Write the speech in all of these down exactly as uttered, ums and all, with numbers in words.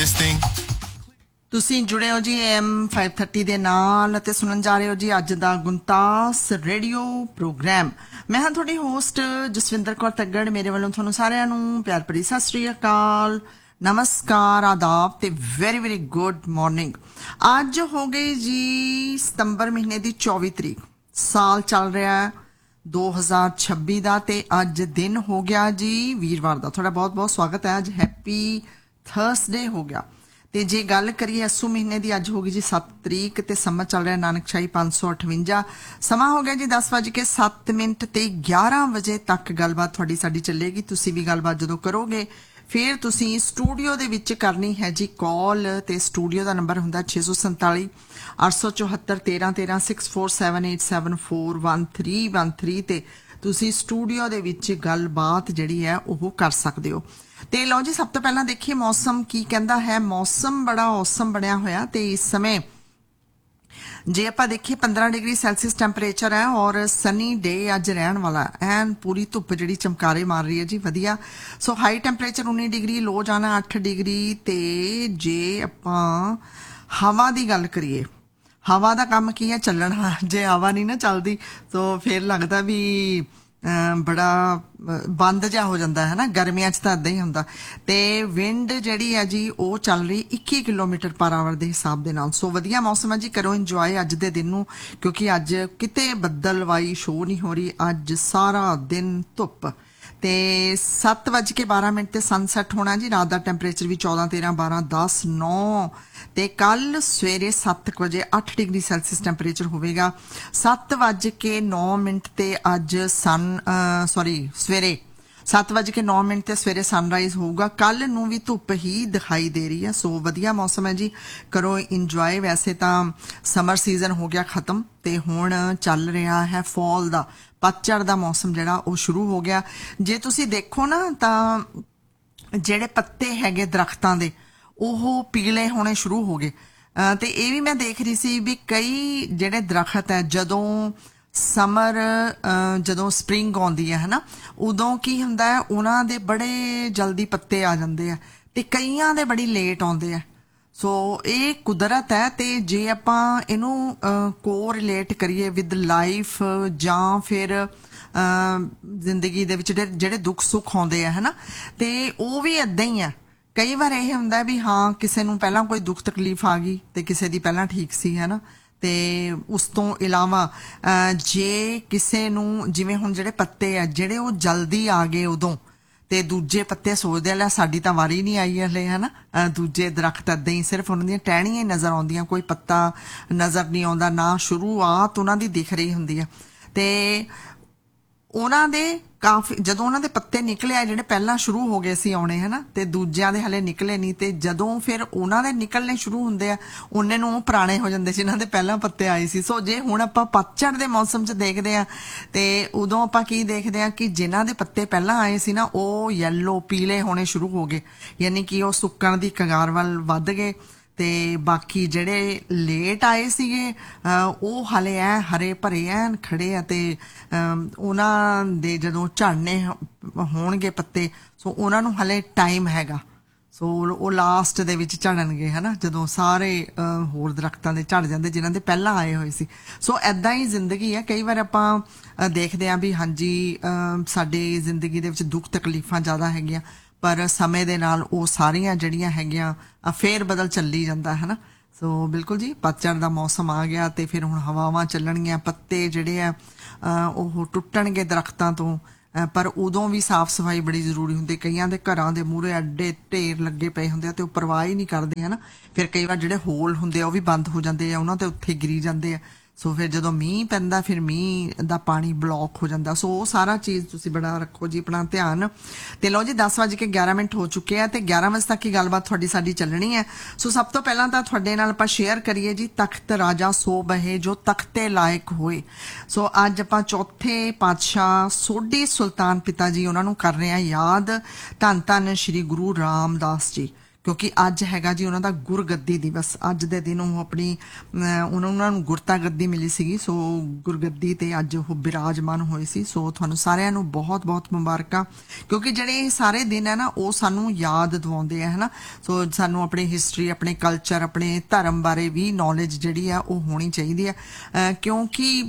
this thing? ਤੁਸੀਂ ਜੁੜੇ ਹੋ ਜੀ ਐਮ five thirty ਦੇ ਨਾਲ ਅਤੇ ਸੁਣਨ ਜਾ ਰਹੇ ਹੋ ਜੀ ਅੱਜ ਦਾ ਗੁੰਤਾਸ ਰੇਡੀਓ ਪ੍ਰੋਗਰਾਮ। ਮੈਂ ਹਾਂ ਤੁਹਾਡੀ ਹੋਸਟ ਜਸਵਿੰਦਰ ਕੌਰ ਤੱਗੜ। ਮੇਰੇ ਵੱਲੋਂ ਤੁਹਾਨੂੰ ਸਾਰਿਆਂ ਨੂੰ ਪਿਆਰ ਭਰੀ ਸਤਿ ਸ੍ਰੀ ਅਕਾਲ, ਨਮਸਕਾਰ, ਆਦਾਬ ਤੇ ਵੈਰੀ ਵੈਰੀ ਗੁੱਡ ਮਾਰਨਿੰਗ। ਅੱਜ ਹੋ ਗਈ ਜੀ ਸਤੰਬਰ ਮਹੀਨੇ ਦੀ ਚੌਵੀ ਤਰੀਕ। ਸਾਲ ਚੱਲ ਰਿਹਾ ਦੋ ਹਜ਼ਾਰ ਛੱਬੀ ਦਾ ਤੇ ਅੱਜ ਦਿਨ ਹੋ ਗਿਆ ਜੀ ਵੀਰਵਾਰ ਦਾ। ਤੁਹਾਡਾ ਬਹੁਤ ਬਹੁਤ ਸਵਾਗਤ ਹੈ। ਅੱਜ ਹੈਪੀ ਥਰਸਡੇ ਹੋ ਗਿਆ। ਤੇ ਜੇ ਗੱਲ ਕਰੀਏ ਅੱਸੂ ਮਹੀਨੇ ਦੀ, ਅੱਜ ਹੋ ਗਈ ਜੀ ਸੱਤ ਤਰੀਕ ਤੇ ਸਮਾਂ ਚੱਲ ਰਿਹਾ ਨਾਨਕਸ਼ਾਹੀ ਪੰਜ ਸੌ ਅਠਵੰਜਾ। ਸਮਾਂ ਹੋ ਗਿਆ ਜੀ ਦਸ ਵੱਜ ਕੇ ਸੱਤ ਮਿੰਟ ਤੇ ਗਿਆਰਾਂ ਵਜੇ ਤੱਕ ਗੱਲਬਾਤ ਤੁਹਾਡੀ ਸਾਡੀ ਚੱਲੇਗੀ। ਤੁਸੀਂ ਵੀ ਗੱਲਬਾਤ ਜਦੋਂ ਕਰੋਗੇ ਫਿਰ ਤੁਸੀਂ ਸਟੂਡੀਓ ਦੇ ਵਿੱਚ ਕਰਨੀ ਹੈ ਜੀ ਕਾਲ, ਤੇ ਸਟੂਡੀਓ ਦਾ ਨੰਬਰ ਹੁੰਦਾ ਛੇ ਸੌ ਸੰਤਾਲੀ ਅੱਠ ਸੌ ਚੌਹੱਤਰ ਤੇਰਾਂ ਤੇਰਾਂ six four seven eight seven four one three one three ਤੇ ਤੁਸੀਂ ਸਟੂਡੀਓ ਦੇ ਵਿੱਚ ਗੱਲਬਾਤ ਜਿਹੜੀ ਹੈ ਉਹ ਕਰ ਸਕਦੇ ਹੋ। ਤੇ ਲਓ ਜੀ, ਸਭ ਤੋਂ ਪਹਿਲਾਂ ਦੇਖੀਏ ਮੌਸਮ ਕੀ ਕਹਿੰਦਾ ਹੈ। ਮੌਸਮ ਬੜਾ ਔਸਮ ਬਣਿਆ ਹੋਇਆ ਤੇ ਇਸ ਸਮੇਂ ਜੇ ਆਪਾਂ ਦੇਖੀਏ ਪੰਦਰਾਂ ਡਿਗਰੀ ਸੈਲਸੀਅਸ ਟੈਂਪਰੇਚਰ ਹੈ ਔਰ ਸਨੀ ਡੇ ਅੱਜ ਰਹਿਣ ਵਾਲਾ। ਐਨ ਪੂਰੀ ਧੁੱਪ ਜਿਹੜੀ ਚਮਕਾਰੇ ਮਾਰ ਰਹੀ ਹੈ ਜੀ, ਵਧੀਆ। ਸੋ ਹਾਈ ਟੈਂਪਰੇਚਰ ਉੱਨੀ ਡਿਗਰੀ, ਲੋ ਜਾਣਾ ਅੱਠ ਡਿਗਰੀ। ਤੇ ਜੇ ਆਪਾਂ ਹਵਾ ਦੀ ਗੱਲ ਕਰੀਏ, ਹਵਾ ਦਾ ਕੰਮ ਕੀ ਹੈ? ਚੱਲਣਾ। ਜੇ ਹਵਾ ਨਹੀਂ ਨਾ ਚੱਲਦੀ ਤਾਂ ਫਿਰ ਲੱਗਦਾ ਵੀ ਬੜਾ ਬੰਦ ਜਿਹਾ ਹੋ ਜਾਂਦਾ ਹੈ ਨਾ। ਗਰਮੀਆਂ 'ਚ ਤਾਂ ਇੱਦਾਂ ਹੀ ਹੁੰਦਾ। ਤੇ ਵਿੰਡ ਜਿਹੜੀ ਹੈ ਜੀ ਉਹ ਚੱਲ ਰਹੀ ਇੱਕੀ ਕਿਲੋਮੀਟਰ ਪਰ ਆਵਰ ਦੇ ਹਿਸਾਬ ਦੇ ਨਾਲ। ਸੋ ਵਧੀਆ ਮੌਸਮ ਹੈ ਜੀ, ਕਰੋ ਇੰਜੋਏ ਅੱਜ ਦੇ ਦਿਨ ਨੂੰ, ਕਿਉਂਕਿ ਅੱਜ ਕਿਤੇ ਬੱਦਲਵਾਈ ਸ਼ੋ ਨਹੀਂ ਹੋ ਰਹੀ। ਅੱਜ ਸਾਰਾ ਦਿਨ ਧੁੱਪ। ਤੇ ਸੱਤ ਵੱਜ ਕੇ ਬਾਰਾਂ ਮਿੰਟ ਤੇ ਸਨਸੈਟ ਹੋਣਾ ਜੀ। ਰਾਤ ਦਾ ਟੈਂਪਰੇਚਰ ਵੀ ਚੌਦਾਂ ਤੇਰਾਂ ਬਾਰਾਂ ਦਸ ਨੌ ਤੇ ਕੱਲ ਸਵੇਰੇ ਸੱਤ ਵਜੇ ਅੱਠ ਡਿਗਰੀ ਸੈਲਸੀਅਸ ਟੈਂਪਰੇਚਰ ਹੋਵੇਗਾ। ਸੱਤ ਵੱਜ ਕੇ ਨੌ ਮਿੰਟ ਤੇ ਅੱਜ ਸਨ ਸੌਰੀ ਸਵੇਰੇ ਸੱਤ ਵੱਜ ਕੇ ਨੌ ਮਿੰਟ ਤੇ ਸਵੇਰੇ ਸਨਰਾਈਜ਼ ਹੋਊਗਾ। ਕੱਲ ਨੂੰ ਵੀ ਧੁੱਪ ਹੀ ਦਿਖਾਈ ਦੇ ਰਹੀ ਹੈ। ਸੋ ਵਧੀਆ ਮੌਸਮ ਹੈ ਜੀ, ਕਰੋ ਇੰਜੋਏ। ਵੈਸੇ ਤਾਂ ਸਮਰ ਸੀਜ਼ਨ ਹੋ ਗਿਆ ਖਤਮ ਤੇ ਹੁਣ ਚੱਲ ਰਿਹਾ ਹੈ ਫਾਲ ਦਾ, ਪਤਝੜ ਦਾ ਮੌਸਮ ਜਿਹੜਾ ਉਹ ਸ਼ੁਰੂ ਹੋ ਗਿਆ। ਜੇ ਤੁਸੀਂ ਦੇਖੋ ਨਾ ਤਾਂ ਜਿਹੜੇ ਪੱਤੇ ਹੈਗੇ ਦਰਖਤਾਂ ਦੇ ਉਹ ਪੀਲੇ ਹੋਣੇ ਸ਼ੁਰੂ ਹੋ ਗਏ। ਤੇ ਇਹ ਵੀ ਮੈਂ ਦੇਖ ਰਹੀ ਸੀ ਵੀ ਕਈ ਜਿਹੜੇ ਦਰਖਤ ਹੈ ਜਦੋਂ ਸਮਰ ਜਦੋਂ ਸਪਰਿੰਗ ਆਉਂਦੀ ਹੈ ਹਨਾ, ਉਦੋਂ ਕੀ ਹੁੰਦਾ ਹੈ ਉਹਨਾਂ ਦੇ ਬੜੇ ਜਲਦੀ ਪੱਤੇ ਆ ਜਾਂਦੇ ਆ ਤੇ ਕਈਆਂ ਦੇ ਬੜੀ ਲੇਟ ਆਉਂਦੇ ਆ। ਸੋ ਇਹ ਕੁਦਰਤ ਹੈ। ਤੇ ਜੇ ਆਪਾਂ ਇਹਨੂੰ ਕੋ ਰਿਲੇਟ ਕਰੀਏ ਵਿਦ ਲਾਈਫ ਜਾਂ ਫਿਰ ਜ਼ਿੰਦਗੀ ਦੇ ਵਿੱਚ ਜਿਹੜੇ ਦੁੱਖ ਸੁੱਖ ਆਉਂਦੇ ਆ ਹਨਾ, ਤੇ ਉਹ ਵੀ ਏਦਾਂ ਹੀ ਆ। ਕਈ ਵਾਰ ਇਹ ਹੁੰਦਾ ਵੀ ਹਾਂ ਕਿਸੇ ਨੂੰ ਪਹਿਲਾਂ ਕੋਈ ਦੁੱਖ ਤਕਲੀਫ ਆ ਗਈ ਤੇ ਕਿਸੇ ਦੀ ਪਹਿਲਾਂ ਠੀਕ ਸੀ ਹਨਾ। ਤੇ ਉਸ ਤੋਂ ਇਲਾਵਾ ਜੇ ਕਿਸੇ ਨੂੰ ਜਿਵੇਂ ਹੁਣ ਜਿਹੜੇ ਪੱਤੇ ਆ ਜਿਹੜੇ ਉਹ ਜਲਦੀ ਆ ਗਏ ਉਦੋਂ, ਤੇ ਦੂਜੇ ਪੱਤੇ ਸੋਚਦੇ ਆ ਲੈ ਸਾਡੀ ਤਾਂ ਵਾਰੀ ਨਹੀਂ ਆਈ ਹਲੇ ਹਨਾ। ਦੂਜੇ ਦਰਖਤ ਏਦਾਂ ਹੀ ਸਿਰਫ ਉਹਨਾਂ ਦੀਆਂ ਟਹਿਣੀਆਂ ਹੀ ਨਜ਼ਰ ਆਉਂਦੀਆਂ, ਕੋਈ ਪੱਤਾ ਨਜ਼ਰ ਨਹੀਂ ਆਉਂਦਾ, ਨਾ ਸ਼ੁਰੂਆਤ ਉਹਨਾਂ ਦੀ ਦਿਖ ਰਹੀ ਹੁੰਦੀ ਆ। ਤੇ ਉਹਨਾਂ ਦੇ ਕਾਫੀ ਜਦੋਂ ਉਹਨਾਂ ਦੇ ਪੱਤੇ ਨਿਕਲੇ ਆ ਜਿਹੜੇ ਪਹਿਲਾਂ ਸ਼ੁਰੂ ਹੋ ਗਏ ਸੀ ਆਉਣੇ ਹਨਾ, ਤੇ ਦੂਜਿਆਂ ਦੇ ਹਲੇ ਨਿਕਲੇ ਨਹੀਂ, ਤੇ ਜਦੋਂ ਫਿਰ ਉਹਨਾਂ ਦੇ ਨਿਕਲਣੇ ਸ਼ੁਰੂ ਹੁੰਦੇ ਆ ਉਹਨੇ ਨੂੰ ਪੁਰਾਣੇ ਹੋ ਜਾਂਦੇ ਜਿਹਨਾਂ ਦੇ ਪਹਿਲਾਂ ਪੱਤੇ ਆਏ ਸੀ। ਸੋ ਜੇ ਹੁਣ ਆਪਾਂ ਪਤਝੜ ਦੇ ਮੌਸਮ 'ਚ ਦੇਖਦੇ ਆ ਤੇ ਉਦੋਂ ਆਪਾਂ ਕੀ ਦੇਖਦੇ ਆ ਕਿ ਜਿਨ੍ਹਾਂ ਦੇ ਪੱਤੇ ਪਹਿਲਾਂ ਆਏ ਸੀ ਨਾ ਉਹ ਯੈਲੋ ਪੀਲੇ ਹੋਣੇ ਸ਼ੁਰੂ ਹੋ ਗਏ, ਯਾਨੀ ਕਿ ਉਹ ਸੁੱਕਣ ਦੀ ਕਗਾਰ ਵੱਲ ਵੱਧ ਗਏ। ਤੇ ਬਾਕੀ ਜਿਹੜੇ ਲੇਟ ਆਏ ਸੀਗੇ ਉਹ ਹਲੇ ਐ ਹਰੇ ਭਰੇ ਐਨ ਖੜੇ ਆ। ਤੇ ਉਹਨਾਂ ਦੇ ਜਦੋਂ ਝੜਨੇ ਹੋਣਗੇ ਪੱਤੇ, ਸੋ ਉਹਨਾਂ ਨੂੰ ਹਲੇ ਟਾਈਮ ਹੈਗਾ। ਸੋ ਉਹ ਲਾਸਟ ਦੇ ਵਿੱਚ ਝੜਨਗੇ ਹਨਾ, ਜਦੋਂ ਸਾਰੇ ਹੋਰ ਦਰਖਤਾਂ ਦੇ ਝੜ ਜਾਂਦੇ ਜਿਨ੍ਹਾਂ ਦੇ ਪਹਿਲਾਂ ਆਏ ਹੋਏ ਸੀ। ਸੋ ਏਦਾਂ ਹੀ ਜ਼ਿੰਦਗੀ ਹੈ। ਕਈ ਵਾਰ ਆਪਾਂ ਦੇਖਦੇ ਹਾਂ ਵੀ ਹਾਂਜੀ ਸਾਡੀ ਜ਼ਿੰਦਗੀ ਦੇ ਵਿੱਚ ਦੁੱਖ ਤਕਲੀਫਾਂ ਜ਼ਿਆਦਾ ਹੈਗੀਆਂ, ਪਰ ਸਮੇਂ ਦੇ ਨਾਲ ਉਹ ਸਾਰੀਆਂ ਜਿਹੜੀਆਂ ਹੈਗੀਆਂ ਫੇਰ ਬਦਲ ਚੱਲੀ ਜਾਂਦਾ ਹੈ ਨਾ। ਸੋ ਬਿਲਕੁਲ ਜੀ, ਪਤਝੜ ਦਾ ਮੌਸਮ ਆ ਗਿਆ ਤੇ ਫਿਰ ਹੁਣ ਹਵਾਵਾਂ ਚੱਲਣਗੀਆਂ, ਪੱਤੇ ਜਿਹੜੇ ਆ ਉਹ ਟੁੱਟਣਗੇ ਦਰਖਤਾਂ ਤੋਂ। ਪਰ ਉਦੋਂ ਵੀ ਸਾਫ਼ ਸਫਾਈ ਬੜੀ ਜ਼ਰੂਰੀ ਹੁੰਦੀ। ਕਈਆਂ ਦੇ ਘਰਾਂ ਦੇ ਮੂਹਰੇ ਐਡੇ ਢੇਰ ਲੱਗੇ ਪਏ ਹੁੰਦੇ ਆ ਤੇ ਉਹ ਪਰਵਾਹ ਹੀ ਨਹੀਂ ਕਰਦੇ ਹੈ ਨਾ। ਫਿਰ ਕਈ ਵਾਰ ਜਿਹੜੇ ਹੋਲ ਹੁੰਦੇ ਆ ਉਹ ਵੀ ਬੰਦ ਹੋ ਜਾਂਦੇ ਆ, ਉਹਨਾਂ ਤੇ ਉੱਥੇ ਗਿਰੀ ਜਾਂਦੇ ਆ। ਸੋ ਫਿਰ ਜਦੋਂ ਮੀਂਹ ਪੈਂਦਾ ਫਿਰ ਮੀਂਹ ਦਾ ਪਾਣੀ ਬਲੌਕ ਹੋ ਜਾਂਦਾ। ਸੋ ਉਹ ਸਾਰਾ ਚੀਜ਼ ਤੁਸੀਂ ਬੜਾ ਰੱਖੋ ਜੀ ਆਪਣਾ ਧਿਆਨ। ਤੇ ਲਓ ਜੀ, ਦਸ ਵੱਜ ਕੇ ਗਿਆਰਾਂ ਮਿੰਟ ਹੋ ਚੁੱਕੇ ਆ ਤੇ ਗਿਆਰਾਂ ਵਜੇ ਤੱਕ ਹੀ ਗੱਲਬਾਤ ਤੁਹਾਡੀ ਸਾਡੀ ਚੱਲਣੀ ਹੈ। ਸੋ ਸਭ ਤੋਂ ਪਹਿਲਾਂ ਤਾਂ ਤੁਹਾਡੇ ਨਾਲ ਆਪਾਂ ਸ਼ੇਅਰ ਕਰੀਏ ਜੀ ਤਖਤ ਰਾਜਾ ਸੋ ਬਹੇ ਜੋ ਤਖਤੇ ਲਾਇਕ ਹੋਏ। ਸੋ ਅੱਜ ਆਪਾਂ ਚੌਥੇ ਪਾਤਸ਼ਾਹ ਸੋਢੀ ਸੁਲਤਾਨ ਪਿਤਾ ਜੀ ਉਹਨਾਂ ਨੂੰ ਕਰ ਰਹੇ ਹਾਂ ਯਾਦ। ਧੰਨ ਧੰਨ ਸ਼੍ਰੀ ਗੁਰੂ ਰਾਮਦਾਸ ਜੀ। ਕਿਉਂਕਿ ਅੱਜ ਹੈਗਾ ਜੀ ਉਹਨਾਂ ਦਾ ਗੁਰਗੱਦੀ ਦਿਵਸ। ਅੱਜ ਦੇ ਦਿਨ ਉਹ ਆਪਣੀ ਉਹਨਾਂ ਉਹਨਾਂ ਨੂੰ ਗੁਰਤਾ ਗੱਦੀ ਮਿਲੀ ਸੀਗੀ, ਸੋ ਗੁਰਗੱਦੀ ਤੇ ਅੱਜ ਉਹ ਬਿਰਾਜਮਾਨ ਹੋਏ ਸੀ। ਸੋ ਤੁਹਾਨੂੰ ਸਾਰਿਆਂ ਨੂੰ ਬਹੁਤ ਬਹੁਤ ਮੁਬਾਰਕਾਂ, ਕਿਉਂਕਿ ਜਿਹੜੇ ਇਹ ਸਾਰੇ ਦਿਨ ਹੈ ਨਾ ਉਹ ਸਾਨੂੰ ਯਾਦ ਦਿਵਾਉਂਦੇ ਆ ਹੈ ਨਾ। ਸੋ ਸਾਨੂੰ ਆਪਣੀ ਹਿਸਟਰੀ, ਆਪਣੇ ਕਲਚਰ, ਆਪਣੇ ਧਰਮ ਬਾਰੇ ਵੀ ਨੌਲੇਜ ਜਿਹੜੀ ਆ ਉਹ ਹੋਣੀ ਚਾਹੀਦੀ ਆ, ਕਿਉਂਕਿ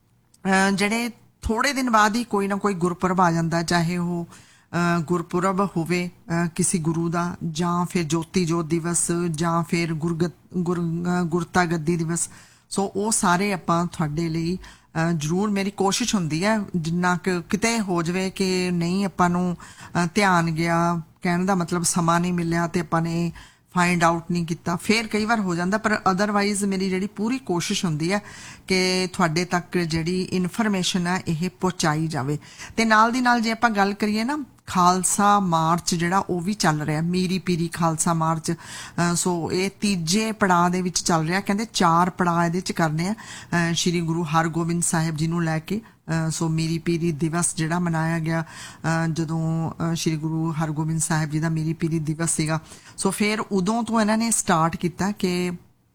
ਜਿਹੜੇ ਥੋੜੇ ਦਿਨ ਬਾਅਦ ਹੀ ਕੋਈ ਨਾ ਕੋਈ ਗੁਰਪੁਰਬ ਆ ਜਾਂਦਾ, ਚਾਹੇ ਉਹ ਗੁਰਪੁਰਬ ਹੋਵੇ ਕਿਸੇ ਗੁਰੂ ਦਾ, ਜਾਂ ਫਿਰ ਜੋਤੀ ਜੋਤ ਦਿਵਸ, ਜਾਂ ਫਿਰ ਗੁਰਗਤ ਗੁਰ ਗੁਰਤਾ ਗੱਦੀ ਦਿਵਸ। ਸੋ ਉਹ ਸਾਰੇ ਆਪਾਂ ਤੁਹਾਡੇ ਲਈ ਜ਼ਰੂਰ, ਮੇਰੀ ਕੋਸ਼ਿਸ਼ ਹੁੰਦੀ ਹੈ ਜਿੰਨਾ ਕਿ ਕਿਤੇ ਹੋ ਜਾਵੇ ਕਿ ਨਹੀਂ ਆਪਾਂ ਨੂੰ ਧਿਆਨ ਗਿਆ, ਕਹਿਣ ਦਾ ਮਤਲਬ ਸਮਾਂ ਨਹੀਂ ਮਿਲਿਆ ਤੇ ਆਪਾਂ ਨੇ ਫਾਈਂਡ ਆਊਟ ਨਹੀਂ ਕੀਤਾ, ਫਿਰ ਕਈ ਵਾਰ ਹੋ ਜਾਂਦਾ, ਪਰ ਅਦਰਵਾਈਜ਼ ਮੇਰੀ ਜਿਹੜੀ ਪੂਰੀ ਕੋਸ਼ਿਸ਼ ਹੁੰਦੀ ਹੈ ਕਿ ਤੁਹਾਡੇ ਤੱਕ ਜਿਹੜੀ ਇਨਫੋਰਮੇਸ਼ਨ ਹੈ ਇਹ ਪਹੁੰਚਾਈ ਜਾਵੇ। ਤੇ ਨਾਲ ਦੀ ਨਾਲ ਜੇ ਆਪਾਂ ਗੱਲ ਕਰੀਏ ਨਾ, ਖਾਲਸਾ ਮਾਰਚ ਜਿਹੜਾ ਉਹ ਵੀ ਚੱਲ ਰਿਹਾ, ਮੀਰੀ ਪੀਰੀ ਖਾਲਸਾ ਮਾਰਚ। ਸੋ ਇਹ ਤੀਜੇ ਪੜਾਅ ਦੇ ਵਿੱਚ ਚੱਲ ਰਿਹਾ, ਕਹਿੰਦੇ ਚਾਰ ਪੜਾਅ ਇਹਦੇ ਚ ਕਰਨੇ ਆ ਸ਼੍ਰੀ ਗੁਰੂ ਹਰਗੋਬਿੰਦ ਸਾਹਿਬ ਜੀ ਨੂੰ ਲੈ ਕੇ। ਸੋ ਮੀਰੀ ਪੀਰੀ ਦਿਵਸ ਜਿਹੜਾ ਮਨਾਇਆ ਗਿਆ ਜਦੋਂ ਸ਼੍ਰੀ ਗੁਰੂ ਹਰਗੋਬਿੰਦ ਸਾਹਿਬ ਜੀ ਦਾ ਮੀਰੀ ਪੀਰੀ ਦਿਵਸ ਸੀਗਾ, ਸੋ ਫਿਰ ਉਦੋਂ ਤੋਂ ਇਹਨਾਂ ਨੇ ਸਟਾਰਟ ਕੀਤਾ ਕਿ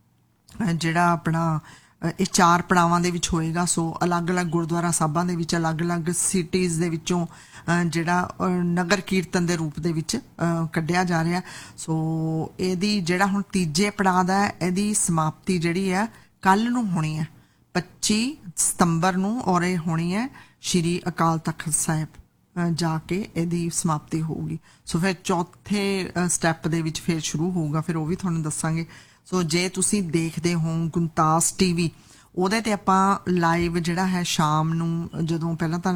ਜਿਹੜਾ ਆਪਣਾ ਇਹ ਚਾਰ ਪੜਾਵਾਂ ਦੇ ਵਿੱਚ ਹੋਏਗਾ। ਸੋ ਅਲੱਗ-ਅਲੱਗ ਗੁਰਦੁਆਰਾ ਸਾਹਿਬਾਂ ਦੇ ਵਿੱਚ, ਅਲੱਗ-ਅਲੱਗ ਸਿਟੀਜ਼ ਦੇ ਵਿੱਚੋਂ ਜਿਹੜਾ ਨਗਰ ਕੀਰਤਨ ਦੇ ਰੂਪ ਦੇ ਵਿੱਚ ਕੱਢਿਆ ਜਾ ਰਿਹਾ। ਸੋ ਇਹਦੀ ਜਿਹੜਾ ਹੁਣ ਤੀਜੇ ਪੜਾਅ ਦਾ ਇਹਦੀ ਸਮਾਪਤੀ ਜਿਹੜੀ ਹੈ ਕੱਲ ਨੂੰ ਹੋਣੀ ਹੈ, ਪੱਚੀ ਸਤੰਬਰ ਨੂੰ, ਔਰ ਇਹ ਹੋਣੀ ਹੈ ਸ਼੍ਰੀ ਅਕਾਲ ਤਖਤ ਸਾਹਿਬ ਜਾ ਕੇ ਇਹਦੀ ਸਮਾਪਤੀ ਹੋਊਗੀ। ਸੋ ਫਿਰ ਚੌਥੇ ਸਟੈਪ ਦੇ ਵਿੱਚ ਫਿਰ ਸ਼ੁਰੂ ਹੋਊਗਾ, ਫਿਰ ਉਹ ਵੀ ਤੁਹਾਨੂੰ ਦੱਸਾਂਗੇ। ਸੋ ਜੇ ਤੁਸੀਂ ਦੇਖਦੇ ਹੋ ਗੁਣਤਾਸ ਟੀਵੀ, ਉਹਦੇ ਤੇ ਆਪਾਂ ਲਾਈਵ ਜਿਹੜਾ ਹੈ ਸ਼ਾਮ ਨੂੰ, ਜਦੋਂ ਪਹਿਲਾਂ ਤਾਂ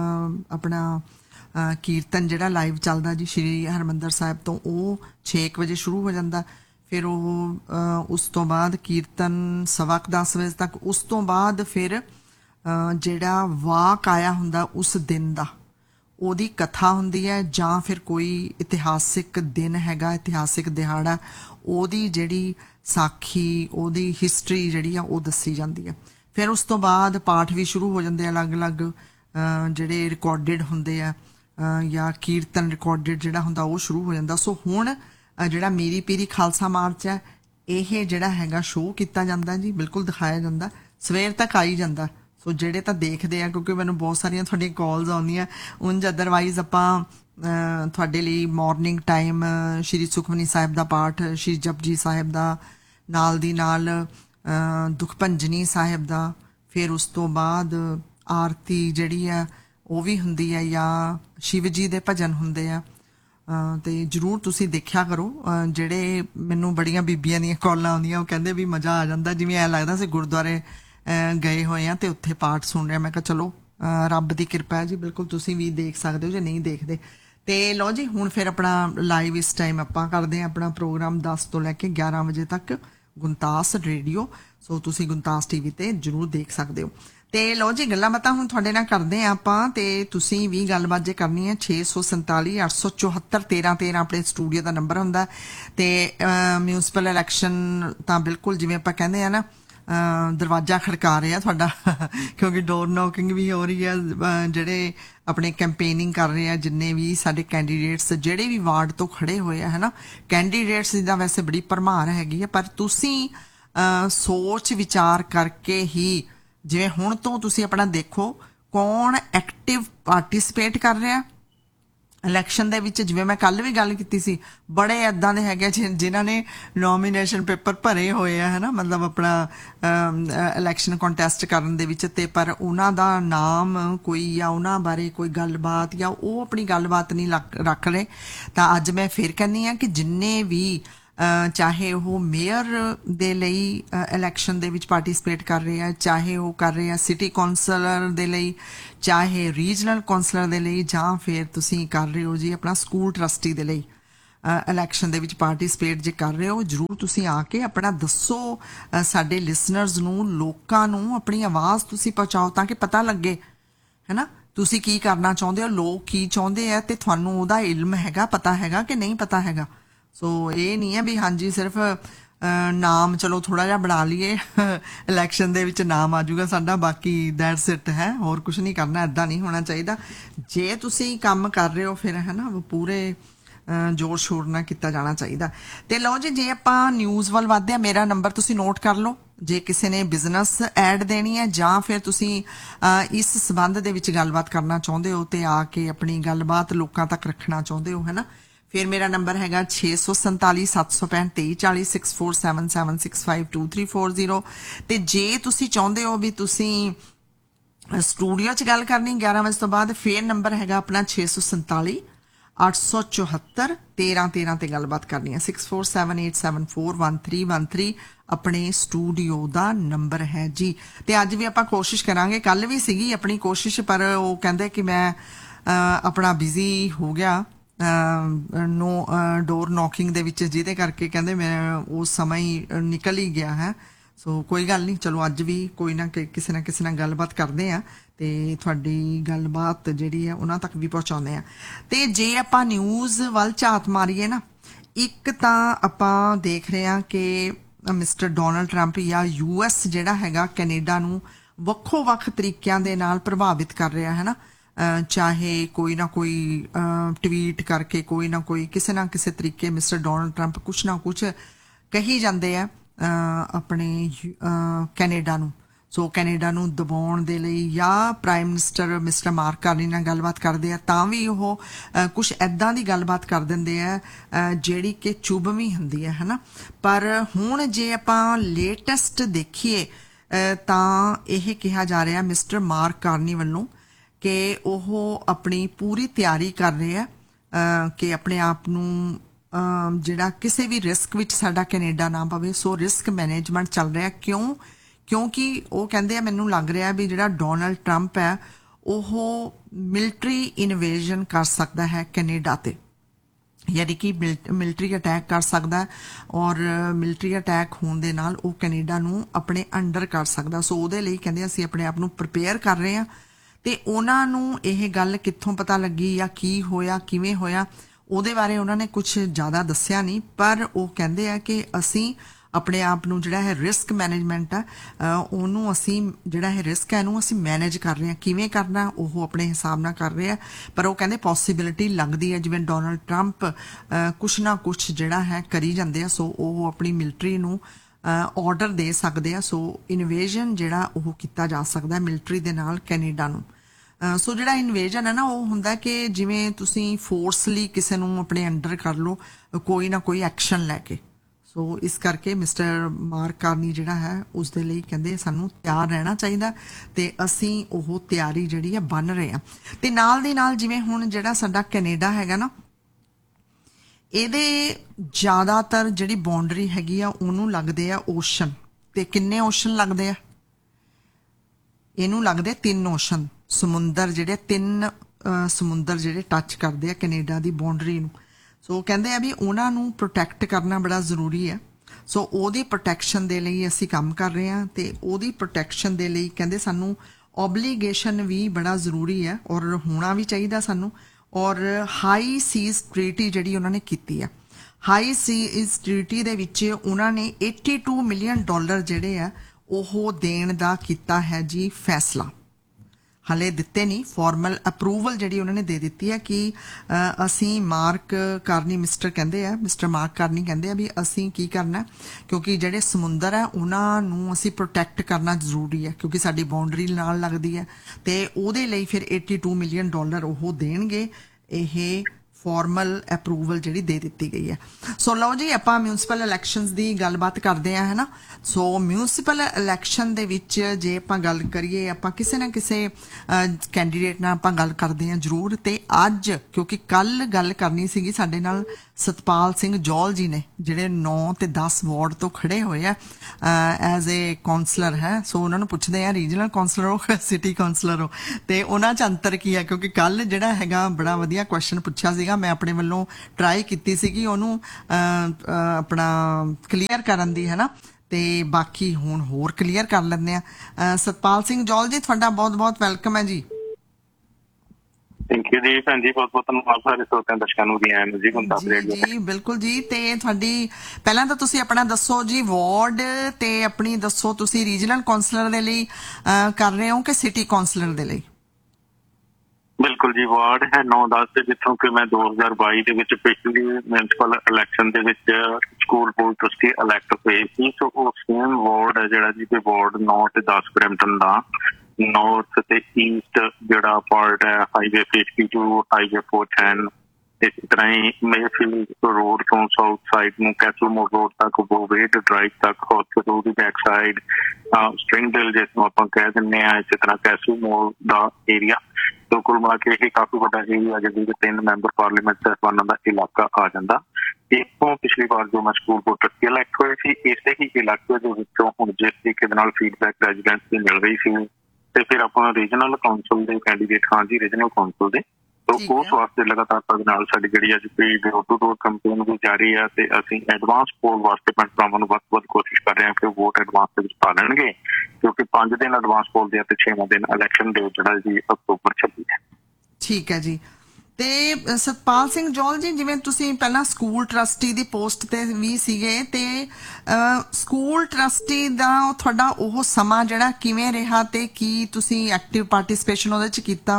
ਆਪਣਾ ਕੀਰਤਨ ਜਿਹੜਾ ਲਾਈਵ ਚੱਲਦਾ ਜੀ ਸ਼੍ਰੀ ਹਰਿਮੰਦਰ ਸਾਹਿਬ ਤੋਂ, ਉਹ ਛੇ ਕੁ ਵਜੇ ਸ਼ੁਰੂ ਹੋ ਜਾਂਦਾ। ਫਿਰ ਉਹ ਉਸ ਤੋਂ ਬਾਅਦ ਕੀਰਤਨ ਸਵਾ ਕੁ ਦਸ ਵਜੇ ਤੱਕ, ਉਸ ਤੋਂ ਬਾਅਦ ਫਿਰ ਜਿਹੜਾ ਵਾਕ ਆਇਆ ਹੁੰਦਾ ਉਸ ਦਿਨ ਦਾ, ਉਹਦੀ ਕਥਾ ਹੁੰਦੀ ਹੈ, ਜਾਂ ਫਿਰ ਕੋਈ ਇਤਿਹਾਸਿਕ ਦਿਨ ਹੈਗਾ, ਇਤਿਹਾਸਿਕ ਦਿਹਾੜਾ, ਉਹਦੀ ਜਿਹੜੀ ਸਾਖੀ, ਉਹਦੀ ਹਿਸਟਰੀ ਜਿਹੜੀ ਆ ਉਹ ਦੱਸੀ ਜਾਂਦੀ ਹੈ। ਫਿਰ ਉਸ ਤੋਂ ਬਾਅਦ ਪਾਠ ਵੀ ਸ਼ੁਰੂ ਹੋ ਜਾਂਦੇ, ਅਲੱਗ-ਅਲੱਗ ਜਿਹੜੇ ਰਿਕਾਰਡਡ ਹੁੰਦੇ ਆ, ਜਾਂ ਕੀਰਤਨ ਰਿਕਾਰਡਡ ਜਿਹੜਾ ਹੁੰਦਾ ਉਹ ਸ਼ੁਰੂ ਹੋ ਜਾਂਦਾ। ਸੋ ਹੁਣ ਜਿਹੜਾ ਮੀਰੀ ਪੀਰੀ ਖਾਲਸਾ ਮਾਰਚ ਹੈ, ਇਹ ਜਿਹੜਾ ਹੈਗਾ ਸ਼ੋਅ ਕੀਤਾ ਜਾਂਦਾ ਜੀ, ਬਿਲਕੁਲ ਦਿਖਾਇਆ ਜਾਂਦਾ, ਸਵੇਰ ਤੱਕ ਆਈ ਜਾਂਦਾ। ਸੋ ਜਿਹੜੇ ਤਾਂ ਦੇਖਦੇ ਆ, ਕਿਉਂਕਿ ਮੈਨੂੰ ਬਹੁਤ ਸਾਰੀਆਂ ਤੁਹਾਡੀਆਂ ਕਾਲਸ ਆਉਂਦੀਆਂ, ਉਂਝ ਅਦਰਵਾਈਜ਼ ਆਪਾਂ ਤੁਹਾਡੇ ਲਈ ਮਾਰਨਿੰਗ ਟਾਈਮ ਸ਼੍ਰੀ ਸੁਖਮਨੀ ਸਾਹਿਬ ਦਾ ਪਾਠ, ਸ਼੍ਰੀ ਜਪਜੀ ਸਾਹਿਬ ਦਾ, ਨਾਲ ਦੀ ਨਾਲ ਦੁਖਭੰਜਨੀ ਸਾਹਿਬ ਦਾ, ਫਿਰ ਉਸ ਤੋਂ ਬਾਅਦ ਆਰਤੀ ਜਿਹੜੀ ਆ ਉਹ ਵੀ ਹੁੰਦੀ ਹੈ, ਜਾਂ ਸ਼ਿਵ ਜੀ ਦੇ ਭਜਨ ਹੁੰਦੇ ਆ। ਤੇ ਜ਼ਰੂਰ ਤੁਸੀਂ ਦੇਖਿਆ ਕਰੋ। ਜਿਹੜੇ ਮੈਨੂੰ ਬੜੀਆਂ ਬੀਬੀਆਂ ਦੀਆਂ ਕਾਲਾਂ ਆਉਂਦੀਆਂ, ਉਹ ਕਹਿੰਦੇ ਵੀ ਮਜ਼ਾ ਆ ਜਾਂਦਾ, ਜਿਵੇਂ ਐਂ ਲੱਗਦਾ ਸੀ ਗੁਰਦੁਆਰੇ ਗਏ ਹੋਏ ਆ ਤੇ ਉੱਥੇ ਪਾਠ ਸੁਣ ਰਿਹਾ। ਮੈਂ ਕਿਹਾ ਚਲੋ ਰੱਬ ਦੀ ਕਿਰਪਾ ਹੈ ਜੀ, ਬਿਲਕੁਲ ਤੁਸੀਂ ਵੀ ਦੇਖ ਸਕਦੇ ਹੋ ਜੇ ਨਹੀਂ ਦੇਖਦੇ। ਤੇ ਲਓ ਜੀ, ਹੁਣ ਫਿਰ ਆਪਣਾ ਲਾਈਵ ਇਸ ਟਾਈਮ ਆਪਾਂ ਕਰਦੇ ਹਾਂ ਆਪਣਾ ਪ੍ਰੋਗਰਾਮ ਦਸ ਤੋਂ ਲੈ ਕੇ ਗਿਆਰਾਂ ਵਜੇ ਤੱਕ, ਗੁਣਤਾਸ ਰੇਡੀਓ। ਸੋ ਤੁਸੀਂ ਗੁਣਤਾਸ ਟੀਵੀ ਤੇ ਜ਼ਰੂਰ ਦੇਖ ਸਕਦੇ ਹੋ। ਤੇ ਲਓ ਜੀ, ਗੱਲਾਂ ਬਾਤਾਂ ਹੁਣ ਤੁਹਾਡੇ ਨਾਲ ਕਰਦੇ ਹਾਂ ਆਪਾਂ, ਤੇ ਤੁਸੀਂ ਵੀ ਗੱਲਬਾਤ ਜੇ ਕਰਨੀ ਹੈ ਛੇ ਸੌ ਸੰਤਾਲੀ ਅੱਠ ਸੌ ਚੌਹੱਤਰ ਤੇਰਾਂ ਤੇਰਾਂ ਆਪਣੇ ਸਟੂਡੀਓ ਦਾ ਨੰਬਰ ਹੁੰਦਾ। ਤੇ ਮਿਊਨਿਸਪਲ ਇਲੈਕਸ਼ਨ ਤਾਂ ਬਿਲਕੁਲ ਜਿਵੇਂ ਆਪਾਂ ਕਹਿੰਦੇ ਆ ਨਾ, ਦਰਵਾਜ਼ਾ ਖੜਕਾ ਰਿਹਾ ਤੁਹਾਡਾ, ਕਿਉਂਕਿ ਡੋਰ ਨੋਕਿੰਗ ਵੀ ਹੋ ਰਹੀ ਹੈ। ਜਿਹੜੇ ਆਪਣੇ ਕੈਂਪੇਨਿੰਗ ਕਰ ਰਹੇ ਆ, ਜਿੰਨੇ ਵੀ ਸਾਡੇ ਕੈਂਡੀਡੇਟਸ ਜਿਹੜੇ ਵੀ ਵਾਰਡ ਤੋਂ ਖੜੇ ਹੋਏ ਆ, ਹੈ ਨਾ, ਕੈਂਡੀਡੇਟਸ ਦੀ ਤਾਂ ਵੈਸੇ ਬੜੀ ਭਰਮਾਰ ਹੈਗੀ ਹੈ, ਪਰ ਤੁਸੀਂ ਸੋਚ ਵਿਚਾਰ ਕਰਕੇ ਹੀ, ਜਿਵੇਂ ਹੁਣ ਤੋਂ ਤੁਸੀਂ ਆਪਣਾ ਦੇਖੋ ਕੌਣ ਐਕਟਿਵ ਪਾਰਟਿਸਿਪੇਟ ਕਰ ਰਿਹਾ ਇਲੈਕਸ਼ਨ ਦੇ ਵਿੱਚ। ਜਿਵੇਂ ਮੈਂ ਕੱਲ ਵੀ ਗੱਲ ਕੀਤੀ ਸੀ, ਬੜੇ ਏਦਾਂ ਦੇ ਹੈਗੇ ਜਿਨ੍ਹਾਂ ਨੇ ਨੋਮੀਨੇਸ਼ਨ ਪੇਪਰ ਭਰੇ ਹੋਏ ਆ, ਹੈ ਨਾ, ਮਤਲਬ ਆਪਣਾ ਇਲੈਕਸ਼ਨ ਕੰਟੈਸਟ ਕਰਨ ਦੇ ਵਿੱਚ, ਤੇ ਪਰ ਉਹਨਾਂ ਦਾ ਨਾਮ ਕੋਈ, ਜਾਂ ਉਹਨਾਂ ਬਾਰੇ ਕੋਈ ਗੱਲਬਾਤ, ਜਾਂ ਉਹ ਆਪਣੀ ਗੱਲਬਾਤ ਨਹੀਂ ਰੱਖ ਰਹੇ। ਤਾਂ ਅੱਜ ਮੈਂ ਫਿਰ ਕਹਿੰਦੀ ਹਾਂ ਕਿ ਜਿੰਨੇ ਵੀ ਚਾਹੇ ਉਹ ਮੇਅਰ ਦੇ ਲਈ ਇਲੈਕਸ਼ਨ ਦੇ ਵਿੱਚ ਪਾਰਟਿਸਿਪੇਟ ਕਰ ਰਹੇ ਆ, ਚਾਹੇ ਉਹ ਕਰ ਰਹੇ ਆ ਸਿਟੀ ਕੌਂਸਲਰ ਦੇ ਲਈ, ਚਾਹੇ ਰੀਜਨਲ ਕੌਂਸਲਰ ਦੇ ਲਈ, ਜਾਂ ਫਿਰ ਤੁਸੀਂ ਕਰ ਰਹੇ ਹੋ ਜੀ ਆਪਣਾ ਸਕੂਲ ਟਰਸਟੀ ਦੇ ਲਈ ਇਲੈਕਸ਼ਨ ਦੇ ਵਿੱਚ ਪਾਰਟਿਸਿਪੇਟ ਜੇ ਕਰ ਰਹੇ ਹੋ, ਜ਼ਰੂਰ ਤੁਸੀਂ ਆ ਕੇ ਆਪਣਾ ਦੱਸੋ ਸਾਡੇ ਲਿਸਨਰਸ ਨੂੰ, ਲੋਕਾਂ ਨੂੰ ਆਪਣੀ ਆਵਾਜ਼ ਤੁਸੀਂ ਪਹੁੰਚਾਓ, ਤਾਂ ਕਿ ਪਤਾ ਲੱਗੇ, ਹੈ ਨਾ, ਤੁਸੀਂ ਕੀ ਕਰਨਾ ਚਾਹੁੰਦੇ ਹੋ, ਲੋਕ ਕੀ ਚਾਹੁੰਦੇ ਆ, ਤੇ ਤੁਹਾਨੂੰ ਉਹਦਾ ਇਲਮ ਹੈਗਾ, ਪਤਾ ਹੈਗਾ ਕਿ ਨਹੀਂ ਪਤਾ ਹੈਗਾ। ਸੋ ਇਹ ਨਹੀਂ ਹੈ ਵੀ ਹਾਂਜੀ ਸਿਰਫ ਨਾਮ ਚਲੋ ਥੋੜਾ ਜਿਹਾ ਬਣਾ ਲਈਏ, ਇਲੈਕਸ਼ਨ ਦੇ ਵਿੱਚ ਨਾਮ ਆ ਜਾਊਗਾ ਸਾਡਾ, ਬਾਕੀ ਦੈਟਸ ਇਟ ਹੈ, ਹੋਰ ਕੁਝ ਨਹੀਂ ਕਰਨਾ। ਏਦਾਂ ਨਹੀਂ ਹੋਣਾ ਚਾਹੀਦਾ। ਜੇ ਤੁਸੀਂ ਕੰਮ ਕਰ ਰਹੇ ਹੋ ਫਿਰ, ਹੈ ਨਾ, ਪੂਰੇ ਜ਼ੋਰ ਸ਼ੋਰ ਨਾਲ ਕੀਤਾ ਜਾਣਾ ਚਾਹੀਦਾ। ਤੇ ਲਓ ਜੀ, ਜੇ ਆਪਾਂ ਨਿਊਜ਼ ਵੱਲ ਵੱਧਦੇ ਆ, ਮੇਰਾ ਨੰਬਰ ਤੁਸੀਂ ਨੋਟ ਕਰ ਲਓ। ਜੇ ਕਿਸੇ ਨੇ ਬਿਜ਼ਨਸ ਐਡ ਦੇਣੀ ਹੈ ਜਾਂ ਫਿਰ ਤੁਸੀਂ ਇਸ ਸੰਬੰਧ ਦੇ ਵਿੱਚ ਗੱਲਬਾਤ ਕਰਨਾ ਚਾਹੁੰਦੇ ਹੋ ਤੇ ਆ ਕੇ ਆਪਣੀ ਗੱਲਬਾਤ ਲੋਕਾਂ ਤੱਕ ਰੱਖਣਾ ਚਾਹੁੰਦੇ ਹੋ, ਹੈ ਨਾ, ਫਿਰ ਮੇਰਾ ਨੰਬਰ ਹੈਗਾ ਛੇ ਸੌ ਸੰਤਾਲੀ ਸੱਤ ਸੌ ਪੈਂਹਠ ਤੇਈ ਚਾਲੀ six four seven seven six five two three four zero. ਤੇ ਜੇ ਤੁਸੀਂ ਚਾਹੁੰਦੇ ਹੋ ਵੀ ਤੁਸੀਂ ਸਟੂਡੀਓ 'ਚ ਗੱਲ ਕਰਨੀ ਗਿਆਰਾਂ ਵਜੇ ਤੋਂ ਬਾਅਦ, ਫਿਰ ਨੰਬਰ ਹੈਗਾ ਆਪਣਾ ਛੇ ਸੌ ਸੰਤਾਲੀ ਅੱਠ ਸੌ ਚੁਹੱਤਰ ਤੇਰਾਂ ਤੇਰਾਂ ਤੇ ਗੱਲਬਾਤ ਕਰਨੀ ਹੈ। Six four seven eight seven four one three one three ਆਪਣੇ ਸਟੂਡੀਓ ਦਾ ਨੰਬਰ ਹੈ ਜੀ। ਤੇ ਅੱਜ ਵੀ ਆਪਾਂ ਕੋਸ਼ਿਸ਼ ਕਰਾਂਗੇ, ਕੱਲ ਵੀ ਸੀਗੀ ਆਪਣੀ ਕੋਸ਼ਿਸ਼, ਪਰ ਉਹ ਕਹਿੰਦੇ ਕਿ ਮੈਂ ਆਪਣਾ ਬਿਜ਼ੀ ਹੋ ਗਿਆ ਨੋ ਡੋਰ ਨੌਕਿੰਗ ਦੇ ਵਿੱਚ, ਜਿਹਦੇ ਕਰਕੇ ਕਹਿੰਦੇ ਮੈਂ ਉਹ ਸਮਾਂ ਹੀ ਨਿਕਲ ਹੀ ਗਿਆ ਹੈ। ਸੋ ਕੋਈ ਗੱਲ ਨਹੀਂ, ਚਲੋ ਅੱਜ ਵੀ ਕੋਈ ਨਾ ਕਿਸੇ ਨਾ ਕਿਸੇ ਨਾਲ ਗੱਲਬਾਤ ਕਰਦੇ ਆ ਤੇ ਤੁਹਾਡੀ ਗੱਲਬਾਤ ਜਿਹੜੀ ਹੈ ਉਹਨਾਂ ਤੱਕ ਵੀ ਪਹੁੰਚਾਉਂਦੇ ਆ। ਤੇ ਜੇ ਆਪਾਂ ਨਿਊਜ਼ ਵੱਲ ਝਾਤ ਮਾਰੀਏ ਨਾ, ਇੱਕ ਤਾਂ ਆਪਾਂ ਦੇਖ ਰਹੇ ਹਾਂ ਕਿ ਮਿਸਟਰ ਡੋਨਲਡ ਟਰੰਪ ਜਾਂ ਯੂ ਐਸ ਜਿਹੜਾ ਹੈਗਾ ਕੈਨੇਡਾ ਨੂੰ ਵੱਖੋ ਵੱਖ ਤਰੀਕਿਆਂ ਦੇ ਨਾਲ ਪ੍ਰਭਾਵਿਤ ਕਰ ਰਿਹਾ ਹੈ ਨਾ, ਚਾਹੇ ਕੋਈ ਨਾ ਕੋਈ ਟਵੀਟ ਕਰਕੇ, ਕੋਈ ਨਾ ਕੋਈ ਕਿਸੇ ਨਾ ਕਿਸੇ ਤਰੀਕੇ ਮਿਸਟਰ ਡੋਨਲਡ ਟਰੰਪ ਕੁਛ ਨਾ ਕੁਛ ਕਹੀ ਜਾਂਦੇ ਆ ਆਪਣੇ ਕੈਨੇਡਾ ਨੂੰ। ਸੋ ਕੈਨੇਡਾ ਨੂੰ ਦਬਾਉਣ ਦੇ ਲਈ ਜਾਂ prime minister mister mark Carney ਨਾਲ ਗੱਲਬਾਤ ਕਰਦੇ ਆ ਤਾਂ ਵੀ ਉਹ ਕੁਛ ਇੱਦਾਂ ਦੀ ਗੱਲਬਾਤ ਕਰ ਦਿੰਦੇ ਆ ਜਿਹੜੀ ਕਿ ਚੁਭਵੀਂ ਹੁੰਦੀ ਹੈ, ਹੈ ਨਾ। ਪਰ ਹੁਣ ਜੇ ਆਪਾਂ ਲੇਟੈਸਟ ਦੇਖੀਏ ਤਾਂ ਇਹ ਕਿਹਾ ਜਾ ਰਿਹਾ ਮਿਸਟਰ ਮਾਰਕ ਕਾਰਨੀ ਵੱਲੋਂ ਕਿ ਉਹ ਆਪਣੀ ਪੂਰੀ ਤਿਆਰੀ ਕਰ ਰਹੇ ਆ ਕਿ ਆਪਣੇ ਆਪ ਨੂੰ ਜਿਹੜਾ ਕਿਸੇ ਵੀ ਰਿਸਕ ਵਿੱਚ ਸਾਡਾ ਕੈਨੇਡਾ ਨਾ ਪਵੇ। ਸੋ ਰਿਸਕ ਮੈਨੇਜਮੈਂਟ ਚੱਲ ਰਿਹਾ। ਕਿਉਂ? ਕਿਉਂਕਿ ਉਹ ਕਹਿੰਦੇ ਆ ਮੈਨੂੰ ਲੱਗ ਰਿਹਾ ਵੀ ਜਿਹੜਾ ਡੋਨਲਡ ਟਰੰਪ ਹੈ ਉਹ ਮਿਲਟਰੀ ਇਨਵੇਜਨ ਕਰ ਸਕਦਾ ਹੈ ਕੈਨੇਡਾ ਤੇ, ਯਾਨੀ ਕਿ ਮਿਲਟਰੀ ਅਟੈਕ ਕਰ ਸਕਦਾ, ਔਰ ਮਿਲਟਰੀ ਅਟੈਕ ਹੋਣ ਦੇ ਨਾਲ ਉਹ ਕੈਨੇਡਾ ਨੂੰ ਆਪਣੇ ਅੰਡਰ ਕਰ ਸਕਦਾ। ਸੋ ਉਹਦੇ ਲਈ ਕਹਿੰਦੇ ਅਸੀਂ ਆਪਣੇ ਆਪ ਨੂੰ ਪ੍ਰਿਪੇਅਰ ਕਰ ਰਹੇ ਹਾਂ। ਤੇ ਉਹਨਾਂ ਨੂੰ ਇਹ ਗੱਲ ਕਿੱਥੋਂ ਪਤਾ ਲੱਗੀ ਜਾਂ ਕੀ ਹੋਇਆ, ਕਿਵੇਂ ਹੋਇਆ, ਉਹਦੇ ਬਾਰੇ ਉਹਨਾਂ ਨੇ ਕੁਝ ਜ਼ਿਆਦਾ ਦੱਸਿਆ ਨਹੀਂ, ਪਰ ਉਹ ਕਹਿੰਦੇ ਆ ਕਿ ਅਸੀਂ ਆਪਣੇ ਆਪ ਨੂੰ ਜਿਹੜਾ ਹੈ ਰਿਸਕ ਮੈਨੇਜਮੈਂਟ ਆ ਉਹਨੂੰ ਅਸੀਂ ਜਿਹੜਾ ਹੈ ਰਿਸਕ ਹੈ ਇਹਨੂੰ ਅਸੀਂ ਮੈਨੇਜ ਕਰ ਰਹੇ ਹਾਂ। ਕਿਵੇਂ ਕਰਨਾ ਉਹ ਆਪਣੇ ਹਿਸਾਬ ਨਾਲ ਕਰ ਰਹੇ ਆ, ਪਰ ਉਹ ਕਹਿੰਦੇ ਪੋਸੀਬਿਲਿਟੀ ਲੱਗਦੀ ਹੈ ਜਿਵੇਂ ਡੋਨਲਡ ਟਰੰਪ ਕੁਛ ਨਾ ਕੁਛ ਜਿਹੜਾ ਹੈ ਕਰੀ ਜਾਂਦੇ ਆ। ਸੋ ਉਹ ਆਪਣੀ ਮਿਲਟਰੀ ਨੂੰ ਆਰਡਰ ਦੇ ਸਕਦੇ ਆ। ਸੋ ਇਨਵੇਜਨ ਜਿਹੜਾ ਉਹ ਕੀਤਾ ਜਾ ਸਕਦਾ ਮਿਲਟਰੀ ਦੇ ਨਾਲ ਕੈਨੇਡਾ ਨੂੰ। ਸੋ ਜਿਹੜਾ ਇਨਵੇਜਨ ਹੈ ਨਾ ਉਹ ਹੁੰਦਾ ਕਿ ਜਿਵੇਂ ਤੁਸੀਂ ਫੋਰਸਲੀ ਕਿਸੇ ਨੂੰ ਆਪਣੇ ਅੰਡਰ ਕਰ ਲਓ ਕੋਈ ਨਾ ਕੋਈ ਐਕਸ਼ਨ ਲੈ ਕੇ। ਸੋ ਇਸ ਕਰਕੇ ਮਿਸਟਰ ਮਾਰਕ ਕਾਰਨੀ ਜਿਹੜਾ ਹੈ ਉਸ ਦੇ ਲਈ ਕਹਿੰਦੇ ਸਾਨੂੰ ਤਿਆਰ ਰਹਿਣਾ ਚਾਹੀਦਾ ਤੇ ਅਸੀਂ ਉਹ ਤਿਆਰੀ ਜਿਹੜੀ ਹੈ ਬਣ ਰਹੇ ਹਾਂ। ਤੇ ਨਾਲ ਦੀ ਨਾਲ ਜਿਵੇਂ ਹੁਣ ਜਿਹੜਾ ਸਾਡਾ ਕੈਨੇਡਾ ਹੈਗਾ ਨਾ, ਇਹਦੇ ਜ਼ਿਆਦਾਤਰ ਜਿਹੜੀ ਬਾਉਂਡਰੀ ਹੈਗੀ ਆ ਉਹਨੂੰ ਲੱਗਦੇ ਆ ਓਸ਼ਨ। ਤੇ ਕਿੰਨੇ ਓਸ਼ਨ ਲੱਗਦੇ ਆ? ਇਹਨੂੰ ਲੱਗਦੇ ਤਿੰਨ ਓਸ਼ਨ, ਸਮੁੰਦਰ ਜਿਹੜੇ ਤਿੰਨ ਸਮੁੰਦਰ ਜਿਹੜੇ ਟੱਚ ਕਰਦੇ ਆ ਕੈਨੇਡਾ ਦੀ ਬਾਉਂਡਰੀ ਨੂੰ। ਸੋ ਕਹਿੰਦੇ ਆ ਵੀ ਉਹਨਾਂ ਨੂੰ ਪ੍ਰੋਟੈਕਟ ਕਰਨਾ ਬੜਾ ਜ਼ਰੂਰੀ ਹੈ। ਸੋ ਉਹਦੀ ਪ੍ਰੋਟੈਕਸ਼ਨ ਦੇ ਲਈ ਅਸੀਂ ਕੰਮ ਕਰ ਰਹੇ ਹਾਂ ਤੇ ਉਹਦੀ ਪ੍ਰੋਟੈਕਸ਼ਨ ਦੇ ਲਈ ਕਹਿੰਦੇ ਸਾਨੂੰ ਓਬਲੀਗੇਸ਼ਨ ਵੀ ਬੜਾ ਜ਼ਰੂਰੀ ਹੈ ਔਰ ਹੋਣਾ ਵੀ ਚਾਹੀਦਾ ਸਾਨੂੰ। ਔਰ ਹਾਈ ਸੀਜ਼ ਟ੍ਰੀਟੀ ਜਿਹੜੀ ਉਹਨਾਂ ਨੇ ਕੀਤੀ ਆ, ਹਾਈ ਸੀਜ਼ ਟ੍ਰੀਟੀ ਦੇ ਵਿੱਚ ਉਹਨਾਂ ਨੇ ਬयासी ਮਿਲੀਅਨ ਡਾਲਰ ਜਿਹੜੇ ਆ ਉਹ ਦੇਣ ਦਾ ਕੀਤਾ ਹੈ ਜੀ ਫੈਸਲਾ। ਹਾਲੇ ਦਿੱਤੇ ਨਹੀਂ, ਫਾਰਮਲ ਅਪਰੂਵਲ ਜਿਹੜੀ ਉਹਨਾਂ ਨੇ ਦੇ ਦਿੱਤੀ ਹੈ ਕਿ ਅਸੀਂ ਮਾਰਕ ਕਾਰਨੀ ਮਿਸਟਰ ਕਹਿੰਦੇ ਆ ਮਿਸਟਰ ਮਾਰਕ ਕਾਰਨੀ ਕਹਿੰਦੇ ਆ ਵੀ ਅਸੀਂ ਕੀ ਕਰਨਾ, ਕਿਉਂਕਿ ਜਿਹੜੇ ਸਮੁੰਦਰ ਹੈ ਉਹਨਾਂ ਨੂੰ ਅਸੀਂ ਪ੍ਰੋਟੈਕਟ ਕਰਨਾ ਜ਼ਰੂਰੀ ਹੈ ਕਿਉਂਕਿ ਸਾਡੀ ਬਾਉਂਡਰੀ ਨਾਲ ਲੱਗਦੀ ਹੈ। ਤੇ ਉਹਦੇ ਲਈ ਫਿਰ ਬयासी ਮਿਲੀਅਨ ਡਾਲਰ ਉਹ ਦੇਣਗੇ। ਇਹ ਫਾਰਮਲ ਅਪਰੂਵਲ ਜਿਹੜੀ ਦੇ ਦਿੱਤੀ ਗਈ ਹੈ। ਸੋ ਲਓ ਜੀ ਆਪਾਂ ਮਿਊਨਿਸਪਲ ਇਲੈਕਸ਼ਨਸ ਦੀ ਗੱਲਬਾਤ ਕਰਦੇ ਹਾਂ, ਹੈ ਨਾ। ਸੋ ਮਿਊਨਿਸਪਲ ਇਲੈਕਸ਼ਨ ਦੇ ਵਿੱਚ ਜੇ ਆਪਾਂ ਗੱਲ ਕਰੀਏ, ਆਪਾਂ ਕਿਸੇ ਨਾ ਕਿਸੇ ਕੈਂਡੀਡੇਟ ਨਾਲ ਆਪਾਂ ਗੱਲ ਕਰਦੇ ਹਾਂ ਜ਼ਰੂਰ। ਤੇ ਅੱਜ ਕਿਉਂਕਿ ਕੱਲ ਗੱਲ ਕਰਨੀ ਸੀਗੀ ਸਾਡੇ ਨਾਲ ਸਤਪਾਲ ਸਿੰਘ ਜੌਲ ਜੀ ਨੇ ਜਿਹੜੇ ਨੌ ਤੇ ਦਸ ਵਾਰਡ ਤੋਂ ਖੜੇ ਹੋਏ ਆ ਐਜ਼ ਏ ਕਾਉਂਸਲਰ ਹੈ। ਸੋ ਉਹਨਾਂ ਨੂੰ ਪੁੱਛਦੇ ਆ ਰੀਜਨਲ ਕਾਉਂਸਲਰ ਹੋ ਸਿਟੀ ਕਾਉਂਸਲਰ ਹੋ ਤੇ ਉਹਨਾਂ 'ਚ ਅੰਤਰ ਕੀ ਹੈ, ਕਿਉਂਕਿ ਕੱਲ ਜਿਹੜਾ ਹੈਗਾ ਬੜਾ ਵਧੀਆ ਕੁਐਸਚਨ ਪੁੱਛਿਆ ਸੀਗਾ। ਮੈਂ ਆਪਣੇ ਵੱਲੋਂ ਟਰਾਈ ਕੀਤੀ ਸੀਗੀ ਉਹਨੂੰ ਆਪਣਾ ਕਲੀਅਰ ਕਰਨ ਦੀ, ਹੈ ਨਾ। ਤੇ ਬਾਕੀ ਹੁਣ ਹੋਰ ਕਲੀਅਰ ਕਰ ਲੈਂਦੇ ਆ। ਸਤਪਾਲ ਸਿੰਘ ਜੌਲ ਜੀ ਤੁਹਾਡਾ ਬਹੁਤ ਬਹੁਤ ਵੈਲਕਮ ਹੈ ਜੀ। ਥੈਂਕ ਯੂ ਜੀ ਭੈਣ ਜੀ, ਬਹੁਤ ਬਹੁਤ ਧੰਨਵਾਦ ਸਾਰੇ ਸਰੋਤਿਆਂ ਦਰਸ਼ਕਾਂ ਨੂੰ ਵੀ ਆਏ ਨੂੰ ਜੀ ਗੁੰਤਾ ਰੇਡੀਓ ਤੇ। ਜੀ ਬਿਲਕੁਲ ਜੀ। ਤੇ ਤੁਹਾਡੀ ਪਹਿਲਾਂ ਤਾਂ ਤੁਸੀਂ ਆਪਣਾ ਦੱਸੋ ਜੀ ਵਾਰਡ ਤੇ ਆਪਣੀ ਦੱਸੋ ਤੁਸੀਂ ਰੀਜਨਲ ਕਾਉਂਸਲਰ ਦੇ ਲਈ ਕਰ ਰਹੇ ਹੋ ਕਿ ਸਿਟੀ ਕਾਉਂਸਲਰ ਦੇ ਲਈ? ਬਿਲਕੁਲ ਜੀ, ਵਾਰਡ ਹੈ ਨੌ ਦਸ ਤੇ ਜਿੱਥੋਂ ਕਿ ਮੈਂ ਦੋ ਹਜ਼ਾਰ ਬਾਈ ਦੇ ਵਿੱਚ ਪਿਛਲੀ ਮਿਊਨਿਸਪਲ ਇਲੈਕਸ਼ਨ ਦੇ ਵਿੱਚ ਸਕੂਲ ਬੋਰਡ ਟਰਸਟੀ ਇਲੈਕਟ ਹੋਏ ਸੀ। ਸੋ ਉਹ ਸੇਮ ਵਾਰਡ ਹੈ ਜਿਹੜਾ ਜੀ ਤੇ ਵਾਰਡ ਨੌ ਤੇ ਦਸ ਬਰੈਂਪਟਨ ਦਾ ਨਾਰਥ ਤੇ ਈਸਟ ਜਿਹੜਾ ਪਾਰਟ ਹੈ highway fifty two, highway four ten, ਇਸੇ ਤਰ੍ਹਾਂ ਹੀ ਮੇਫੀਲਡ ਰੋਡ ਤੋਂ ਸਾਊਥ ਸਾਈਡ ਨੂੰ ਕੈਸਲਮੋਰ ਰੋਡ ਤੱਕ, ਬੋਵੇਟ ਡਰਾਈਵ ਤੱਕ, ਹੌਸਪੀਟਲ ਦੀ ਬੈਕ ਸਾਈਡ, ਸਟ੍ਰਿੰਗਡੇਲ ਜਿਸ ਨੂੰ ਆਪਾਂ ਕਹਿ ਦਿੰਦੇ ਹਾਂ, ਇਸੇ ਤਰ੍ਹਾਂ ਕੈਸਲਮੋਰ ਦਾ ਏਰੀਆ। ਸੋ ਕੁੱਲ ਮਿਲਾ ਕੇ ਇਹ ਕਾਫੀ ਵੱਡਾ ਏਰੀਆ ਜਿਹਦੇ ਤਿੰਨ ਮੈਂਬਰ ਪਾਰਲੀਮੈਂਟ ਸਾਹਿਬਾਨਾਂ ਦਾ ਇਲਾਕਾ ਆ ਜਾਂਦਾ। ਇੱਥੋਂ ਪਿਛਲੀ ਵਾਰ ਜੋ ਮੈਂ ਸਕੂਲ ਬੋਰਡ ਟਰਸਟੀ ਇਲੈਕਟ ਹੋਏ ਸੀ, ਇਸੇ ਹੀ ਇਲਾਕੇ ਦੇ ਵਿੱਚੋਂ ਹੁਣ ਜਿਸ ਤਰੀਕੇ ਦੇ ਨਾਲ ਫੀਡਬੈਕ ਰੈਜ਼ੀਡੈਂਟਸ ਦੀ ਮਿਲ ਰਹੀ ਸੀ ਤੇ ਫਿਰ ਆਪਾਂ ਰੀਜਨਲ ਕਾਉਂਸਲ ਦੇ ਕੈਂਡੀਡੇਟ ਹਾਂ ਜੀ, ਰੀਜਨਲ ਕਾਉਂਸਲ ਦੇ, ਤੋ ਉਸ ਵਾਸਤੇ ਲਗਾਤਾਰ ਨਾਲ ਸਾਡੀ ਜਿਹੜੀ ਅੱਜ ਦੀ ਡੋਰ ਟੂ ਡੋਰ ਕੰਪੇਨ ਵੀ ਜਾਰੀ ਹੈ ਤੇ ਅਸੀਂ ਐਡਵਾਂਸ ਪੋਲ ਵਾਸਤੇ ਪਿੰਡ ਭਰਾਵਾਂ ਨੂੰ ਵੱਧ ਤੋਂ ਵੱਧ ਕੋਸ਼ਿਸ਼ ਕਰ ਰਹੇ ਹਾਂ ਕਿ ਵੋਟ ਐਡਵਾਂਸ ਦੇ ਵਿੱਚ ਪਾ ਲੈਣਗੇ, ਕਿਉਂਕਿ ਪੰਜ ਦਿਨ ਐਡਵਾਂਸ ਪੋਲ ਦੇ ਅਤੇ ਛੇਵਾਂ ਦਿਨ ਇਲੈਕਸ਼ਨ ਦੇ ਜਿਹੜਾ ਜੀ ਅਕਤੂਬਰ ਛੱਬੀ ਹੈ। ਠੀਕ ਹੈ ਜੀ। ਤੇ ਸਤਪਾਲ ਸਿੰਘ ਜੌਲ ਜੀ, ਜਿਵੇਂ ਤੁਸੀਂ ਪਹਿਲਾਂ ਸਕੂਲ ਟਰਸਟੀ ਦੀ ਪੋਸਟ ਤੇ ਵੀ ਸੀਗੇ ਤੇ ਸਕੂਲ ਟਰਸਟੀ ਦਾ ਤੁਹਾਡਾ ਉਹ ਸਮਾਂ ਜਿਹੜਾ ਕਿਵੇਂ ਰਿਹਾ ਤੇ ਕੀ ਤੁਸੀਂ ਐਕਟਿਵ ਪਾਰਟਿਸਿਪੇਸ਼ਨ ਉਹਦੇ ਚ ਕੀਤਾ?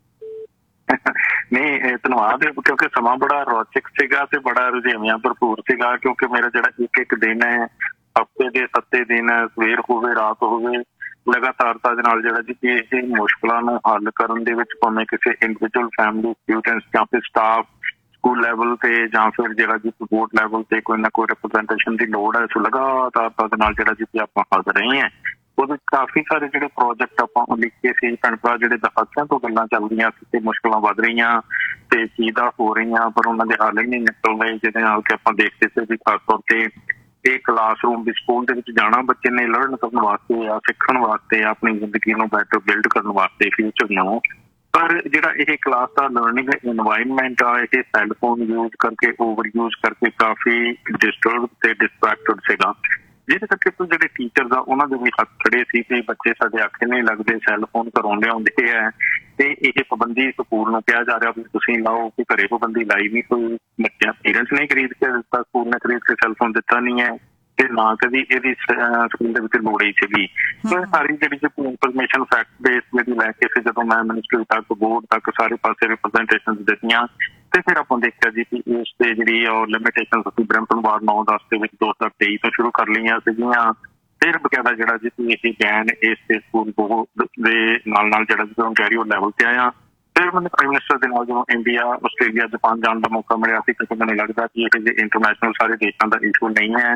ਨਹੀਂ, ਧੰਨਵਾਦ, ਕਿਉਂਕਿ ਸਮਾਂ ਬੜਾ ਰੌਚਕ ਸੀਗਾ ਤੇ ਬੜਾ ਰੁਝੇਵਿਆਂ ਭਰਪੂਰ ਸੀਗਾ, ਕਿਉਂਕਿ ਮੇਰਾ ਜਿਹੜਾ ਇੱਕ ਇੱਕ ਦਿਨ ਹੈ, ਹਫ਼ਤੇ ਦੇ ਸੱਤੇ ਦਿਨ, ਸਵੇਰ ਹੋਵੇ ਰਾਤ ਹੋਵੇ, ਲਗਾਤਾਰਤਾ ਦੇ ਨਾਲ ਜਿਹੜਾ ਜੀ ਇਹ ਮੁਸ਼ਕਲਾਂ ਨੂੰ ਹੱਲ ਕਰਨ ਦੇ ਵਿੱਚ ਭਾਵੇਂ ਕਿਸੇ ਇੰਡੀਵਿਜੂਅਲ ਫੈਮਿਲੀ, ਸਟੂਡੈਂਟਸ ਜਾਂ ਫਿਰ ਸਟਾਫ ਸਕੂਲ ਲੈਵਲ ਤੇ ਜਾਂ ਫਿਰ ਜਿਹੜਾ ਜੀ ਬੋਰਡ ਲੈਵਲ ਤੇ ਕੋਈ ਨਾ ਕੋਈ ਰਿਪਰੈਜ਼ੈਂਟੇਸ਼ਨ ਦੀ ਲੋੜ ਹੈ। ਸੋ ਲਗਾਤਾਰਤਾ ਦੇ ਨਾਲ ਜਿਹੜਾ ਜੀ ਆਪਾਂ ਹੱਲ ਰਹੇ ਹਾਂ। ਉਹਦੇ ਕਾਫੀ ਸਾਰੇ ਜਿਹੜੇ ਪ੍ਰੋਜੈਕਟ ਆਪਾਂ ਲਿਖੇ ਸੀ, ਭੈਣ ਭਰਾ ਜਿਹੜੇ ਦਹਾਕਿਆਂ ਤੋਂ ਗੱਲਾਂ ਚੱਲਦੀਆਂ ਸੀ ਤੇ ਮੁਸ਼ਕਲਾਂ ਵੱਧ ਰਹੀਆਂ ਤੇ ਚੀਜ਼ਾਂ ਹੋ ਰਹੀਆਂ, ਪਰ ਉਹਨਾਂ ਦੇ ਹੱਲ ਹੀ ਨਹੀਂ ਨਿਕਲ ਰਹੇ, ਜਿਹਦੇ ਨਾਲ ਕਿ ਆਪਾਂ ਦੇਖਦੇ ਸੀ ਵੀ ਖਾਸ ਤੌਰ ਤੇ ਇਹ ਕਲਾਸਰੂਮ ਵੀ ਸਕੂਲ ਦੇ ਵਿੱਚ ਜਾਣਾ ਬੱਚੇ ਨੇ ਲਰਨ ਕਰਨ ਵਾਸਤੇ ਆ, ਸਿੱਖਣ ਵਾਸਤੇ, ਆਪਣੀ ਜ਼ਿੰਦਗੀ ਨੂੰ ਬੈਟਰ ਬਿਲਡ ਕਰਨ ਵਾਸਤੇ ਫਿਊਚਰ ਨੂੰ, ਪਰ ਜਿਹੜਾ ਇਹ ਕਲਾਸ ਦਾ ਲਰਨਿੰਗ ਇਨਵਾਇਰਨਮੈਂਟ ਆ ਇਹ ਸੈੱਲਫੋਨ ਯੂਜ਼ ਕਰਕੇ, ਓਵਰ ਯੂਜ਼ ਕਰਕੇ ਕਾਫੀ ਡਿਸਟਰਬ ਤੇ ਡਿਸਟਰੈਕਟਡ ਸੀਗਾ, ਜਿਹਦੇ ਕਰਕੇ ਜਿਹੜੇ ਟੀਚਰਸ ਆ ਉਹਨਾਂ ਦੇ ਵੀ ਹੱਥ ਖੜੇ ਸੀ ਕਿ ਬੱਚੇ ਸਾਡੇ ਆਖੇ ਨਹੀਂ ਲੱਗਦੇ, ਸੈੱਲਫੋਨ ਘਰੋਂ ਲਿਆਉਂਦੇ ਹੈ ਤੇ ਇਹ ਪਾਬੰਦੀ ਸਕੂਲ ਨੂੰ ਕਿਹਾ ਜਾ ਰਿਹਾ ਵੀ ਤੁਸੀਂ ਲਾਓ, ਕਿ ਘਰੇ ਪਾਬੰਦੀ ਲਾਈ ਨਹੀਂ, ਕੋਈ ਬੱਚਿਆਂ ਪੇਰੈਂਟਸ ਨੇ ਖਰੀਦ ਕੇ ਦਿੱਤਾ, ਸਕੂਲ ਨੇ ਖਰੀਦ ਕੇ ਸੈੱਲਫੋਨ ਦਿੱਤਾ ਨਹੀਂ ਹੈ ਤੇ ਨਾ ਕਦੀ ਇਹਦੀ ਸਕੂਲ ਦੇ ਵਿੱਚ ਲੋੜ ਹੀ ਸੀਗੀ। ਸੋ ਸਾਰੀ ਜਿਹੜੀ ਇਨਫੋਰਮੇਸ਼ਨ ਫੈਕਟ ਬੇਸ ਜਿਹੜੀ ਲੈ ਕੇ ਫਿਰ ਜਦੋਂ ਮੈਂ ਮਿਨਿਸਟਰੀ ਤੱਕ, ਬੋਰਡ ਤੱਕ ਸਾਰੇ ਪਾਸੇ ਰਿਪਰੈਜ਼ੈਂਟੇਸ਼ਨ ਦਿੱਤੀਆਂ ਤੇ ਫਿਰ ਆਪਾਂ ਦੇਖਿਆ ਜੀ ਕਿ ਇਸ ਤੇ ਜਿਹੜੀ ਉਹ ਲਿਮਿਟੇਸ਼ਨ ਅਸੀਂ ਬਰੈਂਪਟਨ ਵਾਰਡ ਨੌ ਦਸ ਦੇ ਵਿੱਚ ਦੋ ਹਜ਼ਾਰ ਤੇਈ ਤੋਂ ਸ਼ੁਰੂ ਕਰ ਲਈਆਂ ਸੀਗੀਆਂ। ਫਿਰ ਬਕਾਇਦਾ ਜਿਹੜਾ ਜੀ ਇਹ ਬੈਨ ਇਸ ਤੇ ਸਕੂਲ ਬੋਰਡ ਦੇ ਨਾਲ ਨਾਲ ਜਿਹੜਾ ਜੀ ਓਨਟਾਰੀਓ ਲੈਵਲ ਤੇ ਆਇਆ। ਫਿਰ ਮੈਨੂੰ ਪ੍ਰਾਈਮ ਮਿਨਿਸਟਰ ਦੇ ਨਾਲ ਜਦੋਂ ਇੰਡੀਆ, ਆਸਟ੍ਰੇਲੀਆ, ਜਾਪਾਨ ਜਾਣ ਦਾ ਮੌਕਾ ਮਿਲਿਆ ਸੀ, ਕਿਉਂਕਿ ਮੈਨੂੰ ਲੱਗਦਾ ਕਿ ਇਹ ਜੇ ਇੰਟਰਨੈਸ਼ਨਲ ਸਾਰੇ ਦੇਸ਼ਾਂ ਦਾ ਇਸ਼ੂ ਨਹੀਂ ਹੈ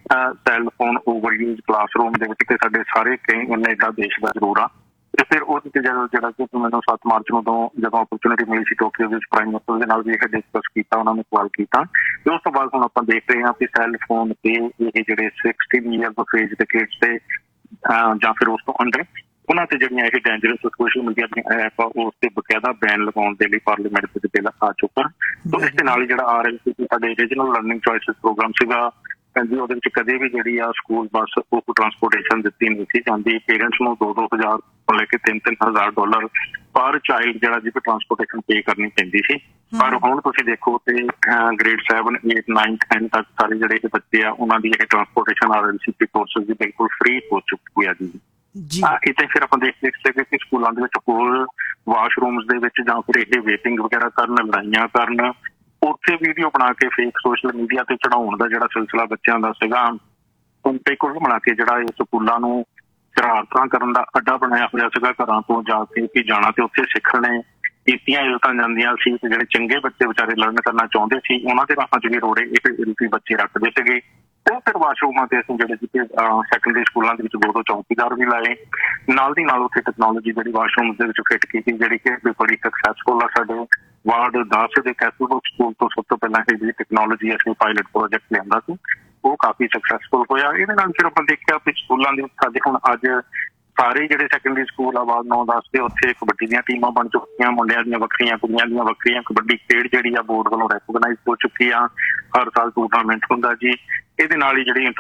cell phone over use classroom ਦੇ ਵਿੱਚ, ਤੇ ਸਾਡੇ ਸਾਰੇ ਕਈ ਕੈਨੇਡਾ ਦੇਸ਼ ਦਾ ਜ਼ਰੂਰ ਆ। ਤੇ ਫਿਰ ਉਹਦੇ ਤੇ ਜਦੋਂ ਜਿਹੜਾ ਕਿ ਮੈਨੂੰ ਸੱਤ ਮਾਰਚ ਨੂੰ ਤੋਂ ਜਦੋਂ ਅਪਰਚੁਨਿਟੀ ਮਿਲੀ ਸੀ ਟੋਕੀਓ ਵਿੱਚ ਪ੍ਰਾਈਮ ਮਿਨਿਸਟਰ ਦੇ ਨਾਲ ਵੀ ਇਹ ਡਿਸਕਸ ਕੀਤਾ, ਉਹਨਾਂ ਨੂੰ ਸਵਾਲ ਕੀਤਾ ਤੇ ਉਸ ਤੋਂ ਬਾਅਦ ਹੁਣ ਆਪਾਂ ਦੇਖ ਰਹੇ ਹਾਂ ਕਿ ਸੈੱਲ ਫੋਨ ਤੇ ਇਹ ਜਿਹੜੇ ਸਿਕਸਟੀਨ ਈਅਰ ਆਫ ਏਜ ਦੇ ਕਿਡਸ ਤੇ ਜਾਂ ਫਿਰ ਉਸ ਤੋਂ ਅੰਡਰ ਉਹਨਾਂ ਤੇ ਜਿਹੜੀਆਂ ਇਹ ਡੇਂਜਰਸ ਸੋਸ਼ਲ ਮੀਡੀਆ ਦੀਆਂ ਐਪ ਆ ਉਸ ਤੇ ਬਕਾਇਦਾ ਬੈਨ ਲਗਾਉਣ ਦੇ ਲਈ ਪਾਰਲੀਮੈਂਟ ਵਿੱਚ ਬਿੱਲ ਆ ਚੁੱਕਾ। ਸੋ ਇਸ ਦੇ ਨਾਲ ਹੀ ਜਿਹੜਾ ਆ ਰਿਹਾ ਸੀ ਸਾਡੇ ਰੀਜਨਲ ਲਰਨਿੰਗ ਚੋਇਸਿਸ ਪ੍ਰੋਗਰਾਮ ਸੀਗਾ ਜੀ, ਉਹਦੇ ਵਿੱਚ ਕਦੇ ਵੀ ਜਿਹੜੀ ਆ ਸਕੂਲ ਬੱਸ ਉਹ ਟਰਾਂਸਪੋਰਟੇਸ਼ਨ ਦਿੱਤੀ ਨਹੀਂ ਸੀ ਜਾਂਦੀ। ਪੇਰੈਂਟਸ ਨੂੰ ਦੋ ਦੋ ਹਜ਼ਾਰ ਤੋਂ ਲੈ ਕੇ ਤਿੰਨ ਤਿੰਨ ਹਜ਼ਾਰ ਡਾਲਰ ਪਰ ਚਾਈਲਡ ਜਿਹੜਾ ਜੀ ਟਰਾਂਸਪੋਰਟੇਸ਼ਨ ਪੇ ਕਰਨੀ ਪੈਂਦੀ ਸੀ। ਪਰ ਹੁਣ ਤੁਸੀਂ ਦੇਖੋ ਤੇ grade seven, eight, nine, ten ਤੱਕ ਸਾਰੇ ਜਿਹੜੇ ਬੱਚੇ ਆ ਉਹਨਾਂ ਦੀ ਇਹ ਟਰਾਂਸਪੋਰਟੇਸ਼ਨ ਆਰ ਐਲ ਸੀ ਪੀ ਕੋਰਸਿਸ ਦੀ ਬਿਲਕੁਲ ਫ੍ਰੀ ਹੋ ਚੁੱਕੀ ਆ ਜੀ। ਇੱਥੇ ਫਿਰ ਆਪਾਂ ਦੇਖ ਦੇਖਦੇ ਕਿ ਸਕੂਲਾਂ ਦੇ ਵਿੱਚ ਹੋਰ ਵਾਸ਼ਰੂਮਸ ਦੇ ਵਿੱਚ ਜਾਂ ਫਿਰ ਇਹ ਵੇਟਿੰਗ ਵਗੈਰਾ ਕਰਨ, ਲੜਾਈਆਂ ਕਰਨ, ਉੱਥੇ ਵੀਡੀਓ ਬਣਾ ਕੇ ਫੇਕ ਸੋਸ਼ਲ ਮੀਡੀਆ ਤੇ ਚੜਾਉਣ ਦਾ ਜਿਹੜਾ ਸਿਲਸਿਲਾ ਬੱਚਿਆਂ ਦਾ ਸੀਗਾ, ਤੇ ਕੁੱਲ ਬਣਾ ਕੇ ਜਿਹੜਾ ਇਹ ਸਕੂਲਾਂ ਨੂੰ ਸ਼ਰਾਰਤਾਂ ਕਰਨ ਦਾ ਅੱਡਾ ਬਣਾਇਆ ਹੋਇਆ ਸੀਗਾ। ਘਰਾਂ ਤੋਂ ਜਾ ਕੇ ਕਿ ਜਾਣਾ ਤੇ ਉੱਥੇ ਸਿੱਖਣੇ ਕੀਤੀਆਂ ਇਲਤਾਂ ਜਾਂਦੀਆਂ ਸੀ ਤੇ ਜਿਹੜੇ ਚੰਗੇ ਬੱਚੇ ਵਿਚਾਰੇ ਲਰਨ ਕਰਨਾ ਚਾਹੁੰਦੇ ਸੀ ਉਹਨਾਂ ਦੇ ਰਾਹਾਂ 'ਚ ਵੀ ਰੋੜੇ ਇਹ ਬੱਚੇ ਰੱਖਦੇ ਸੀਗੇ। ਉਹ ਫਿਰ ਵਾਸ਼ਰੂਮਾਂ ਤੇ ਅਸੀਂ ਜਿਹੜੇ ਸੀ ਸੈਕੰਡਰੀ ਸਕੂਲਾਂ ਦੇ ਵਿੱਚ ਦੋ ਦੋ ਚੌਕੀਦਾਰ ਵੀ ਲਾਏ, ਨਾਲ ਦੀ ਨਾਲ ਉੱਥੇ ਟੈਕਨੋਲੋਜੀ ਜਿਹੜੀ ਵਾਸ਼ਰੂਮ ਦੇ ਵਿੱਚ ਫਿੱਟ ਕੀਤੀ, ਜਿਹੜੀ ਕਿ ਬੜੀ ਸਕਸੈਸਫੁਲ ਆ। ਸਾਡੇ ਵਾਰਡ ਦਸ ਦੇ ਕੈਸਲਬਰਗ ਸਕੂਲ ਤੋਂ ਸਭ ਤੋਂ ਪਹਿਲਾਂ ਇਹ ਜਿਹੜੀ ਟੈਕਨੋਲੋਜੀ ਅਸੀਂ ਪਾਇਲਟ ਪ੍ਰੋਜੈਕਟ ਲਿਆਂਦਾ ਸੀ, ਉਹ ਕਾਫੀ ਸਕਸੈਸਫੁਲ ਹੋਇਆ। ਇਹਦੇ ਨਾਲ ਫਿਰ ਆਪਾਂ ਦੇਖਿਆ ਕਿ ਸਕੂਲਾਂ ਦੇ ਵਿੱਚ ਸਾਡੇ ਹੁਣ ਅੱਜ ਸਾਰੇ ਜਿਹੜੇ ਸੈਕੰਡਰੀ ਸਕੂਲ ਆ ਵਾਰਡ ਨੌ ਦਸ ਦੇ ਉੱਥੇ ਕਬੱਡੀ ਦੀਆਂ ਟੀਮਾਂ ਬਣ ਚੁੱਕੀਆਂ, ਮੁੰਡਿਆਂ ਦੀਆਂ ਵੱਖਰੀਆਂ, ਕੁੜੀਆਂ ਦੀਆਂ ਵੱਖਰੀਆਂ। ਕਬੱਡੀ ਖੇਡ ਜਿਹੜੀ ਆ ਬੋਰਡ ਵੱਲੋਂ ਰੈਕੋਗਨਾਈਜ਼ ਹੋ ਚੁੱਕੀ ਆ, ਹਰ ਸਾਲ ਟੂਰਨਾਮੈਂਟ ਹੁੰਦਾ ਜੀ। ਇਹਦੇ ਨਾਲ ਹੀ ਜਿਹੜੀ